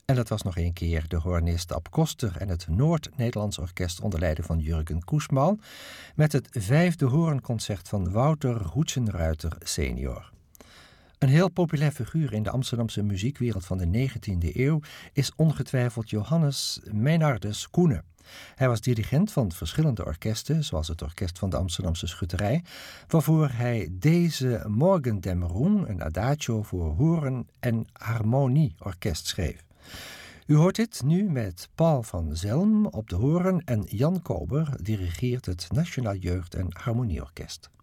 En dat was nog een keer de hoornist Ab Koster en het Noord-Nederlands Orkest onder leiding van Jürgen Koesman met het 5e hoornconcert van Wouter Hoetsenruiter senior. Een heel populair figuur in de Amsterdamse muziekwereld van de 19e eeuw is ongetwijfeld Johannes Meinardus Koene. Hij was dirigent van verschillende orkesten, zoals het Orkest van de Amsterdamse Schutterij, waarvoor hij deze Morgendämmerung, een adagio voor hoorn- en harmonieorkest schreef. U hoort dit nu met Paul van Zelm op de hoorn en Jan Kober dirigeert het Nationaal Jeugd- en Harmonieorkest.